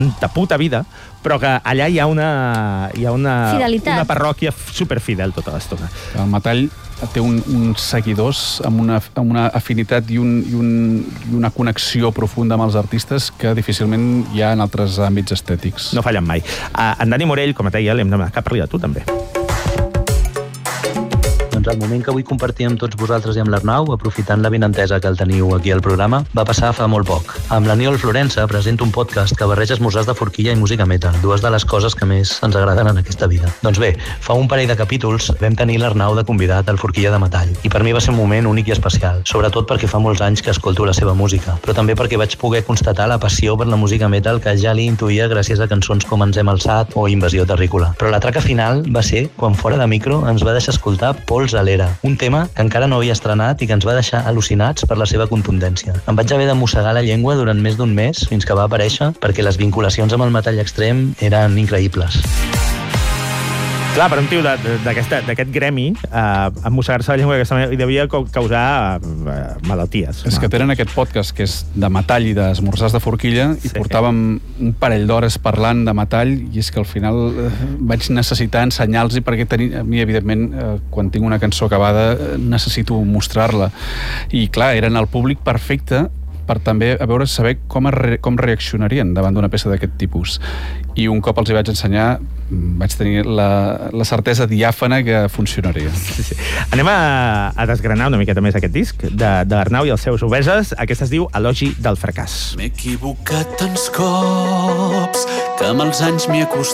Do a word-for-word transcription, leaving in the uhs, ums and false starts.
de puta vida, però que allà hi ha una, hi ha una, una parròquia superfidel tota l'estona. El metall té un, uns seguidors amb una, amb una afinitat i, un, i, un, i una connexió profunda amb els artistes que difícilment hi ha en altres àmbits estètics. No fallen mai. Uh, en Dani Morell, com et deia, l'hem demanat que parli de tu, també. Doncs el moment que vull compartir amb tots vosaltres i amb l'Arnau, aprofitant la vinentesa que el teniu aquí al programa, va passar fa molt poc. Amb l'Aniol Florença presento un podcast que barreja esmorzars de forquilla i música metal, dues de les coses que més ens agraden en aquesta vida. Doncs bé, fa un parell de capítols vam tenir l'Arnau de convidat al Forquilla de Metall, i per mi va ser un moment únic i especial, sobretot perquè fa molts anys que escolto la seva música, però també perquè vaig poder constatar la passió per la música metal que ja li intuïa gràcies a cançons com Ens hem alçat o Invasió terrícola. Però la traca final va ser quan fora de micro ens va deixar escoltar Pols a l'era, un tema que encara no havia estrenat i que ens va deixar al·lucinats per la seva contundència. Em vaig haver de mossegar la llengua durant més d'un mes fins que va aparèixer perquè les vinculacions amb el metall extrem eren increïbles. Clar, per un tio d'aquest gremi, eh, mossegar-se la llengua d'aquesta manera, li devia causar eh, malalties. És que tenen aquest podcast que és de metall i d'esmorzars de forquilla i sí. Portàvem un parell d'hores parlant de metall i és que al final eh, vaig necessitar ensenyar-los perquè teni, a mi, evidentment, eh, quan tinc una cançó acabada eh, necessito mostrar-la. I clar, eren el públic perfecte per també a veure, saber com, re, com reaccionarien davant d'una peça d'aquest tipus. I un cop els hi vaig ensenyar, vaig tenir la, la certesa diàfana que funcionaria. Sí, sí. Anem a, a desgranar una miqueta més aquest disc de, de l'Arnau i els seus obeses. Aquesta es diu Elogi del fracàs. M'he equivocat tants cops que amb els anys m'hi he acostat